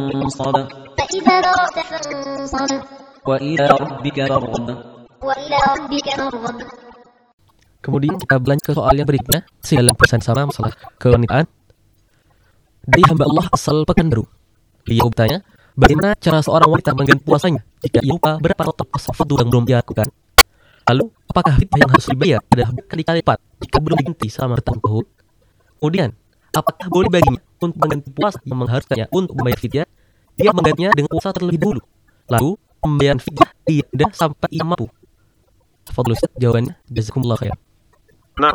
فانصب فإذا برأت فانصب وإلى ربك فارغب. Kemudian kita berlanjut ke soal yang berikutnya, masih dalam pesan sama masalah kewanitaan. Dari hamba Allah asal Pekanbaru, beliau bertanya, bagaimana cara seorang wanita mengganti puasanya jika ia lupa berapa rakaat puasa fardu yang belum dia lakukan? Lalu, apakah fidyah yang harus dibayar adalah berkali-kali lipat jika belum diganti selama bertahun-tahun? Kemudian, apakah boleh baginya untuk mengganti puasa yang mengharuskannya untuk membayar fidyah, dia menggantinya dengan puasa terlebih dahulu, lalu pembayaran fidyah tidak sampai ia mampu? Tafadhol Ustaz, jawabannya jazakumullah khair. Nah,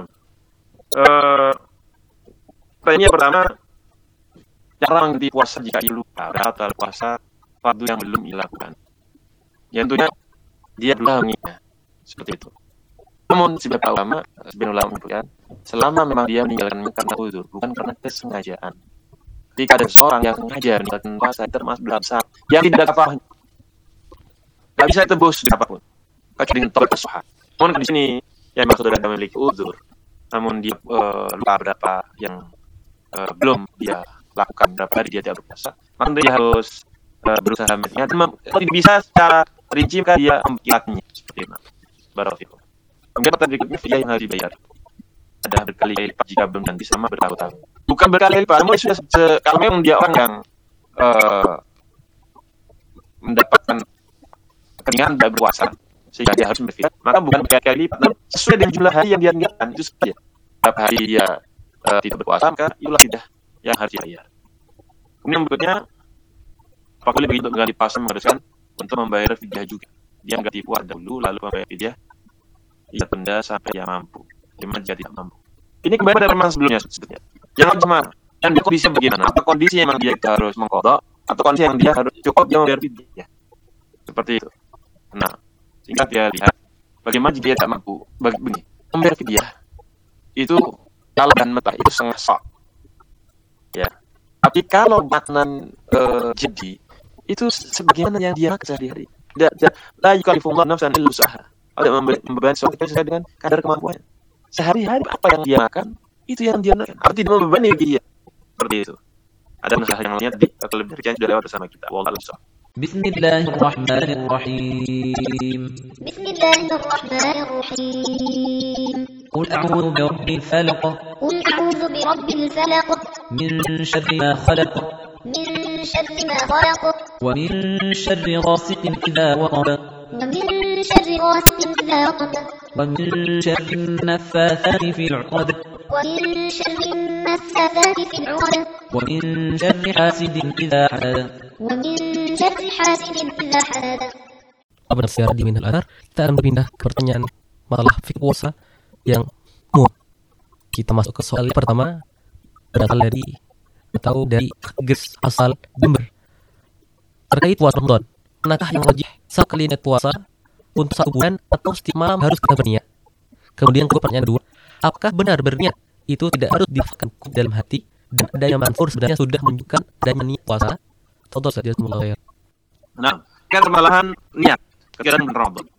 pertanyaan pertama, cara mengganti puasa jika ia lupa batal puasa fardu yang belum ia lakukan. Ya tentunya dia belum mengingat seperti itu. Namun sebagian ulama menyebutkan, selama memang dia meninggalkannya karena uzur, bukan karena kesengajaan. Jika ada seorang yang sengaja meninggalkan puasa, termasuk dalam saat yang tidak apa-apa, tidak bisa tebus dengan apapun, kecuali dengan taubat nasuha. Namun di sini yang maksud adalah memiliki uzur, namun dia lupa berapa yang belum dia lakukan, berapa hari dia tidak berpuasa, maka dia harus berusaha mengingat. Kalau tidak bisa secara rinci, maka dia mengingatnya seperti itu. Barakallahu. Kemudian pertanyaan berikutnya, fidyah yang harus dibayar ada berkali-kali lipat jika belum ganti sama bertahun-tahun. Bukan berkali-kali lipat, namun sudah kalau memang dia orang yang mendapatkan keringanan dari berpuasa sehingga dia harus berfidyah, maka bukan berkali-kali lipat, namun sesuai dengan jumlah hari yang dia niatkan itu saja. Berapa hari dia tidak berpuasa, maka itulah fidyah yang harus dibayar. Kemudian berikutnya, apa boleh begitu mengganti puasa mengharuskan untuk membayar fidyah juga? Dia mengganti puasa dahulu lalu membayar fidyah, ia tunda sampai dia mampu. Gimana jika tidak mampu? Ini kembali pada ramalan sebelumnya sebetulnya. Yang pertama, dan kondisi bagaimana? Apa kondisi yang dia harus mengqadha atau kondisi yang dia harus cukup dia membayar fidyah? Seperti itu. Nah, sehingga dia lihat bagaimana jika dia tidak mampu. Begini, membayar fidyah itu kalau dan mentah itu sangat sok. Ya. Tapi kalau makanan jadi itu sebagaimana yang dia makan sehari-hari. La yukallifullahu nafsan illa wus'aha. Ada membebani sesuatu sesuai dengan kadar kemampuannya. Sehari-hari apa yang dia makan, itu yang dia makan. Artinya tidak membebani dia. Seperti itu. Ada nasihat yang lainnya tadi atau lebih dari sudah lewat bersama kita. Wallahu a'lam. Bismillahirrahmanirrahim. قل أعوذ برب الفلق من شر ما خلق ومن شر غاسق إذا وقب ومن شر النفاثات في العقد ومن شر حاسد إذا حسد. Benar secara di Minhal Athar, kita akan berpindah ke pertanyaan masalah fikih puasa yang umum. Kita masuk ke soal pertama, berasal dari asal Jember terkait puasa Ramadan. Manakah yang wajib sekali niat puasa untuk 1 bulan atau setiap malam harus kita berniat? Kemudian pertanyaan kedua, apakah benar berniat itu tidak harus dilakukan dalam hati dan adanya manfur sebenarnya sudah menunjukkan adanya niat puasa? Contoh saja semula. Nah, kan permasalahan niat kegiatan Ramadan.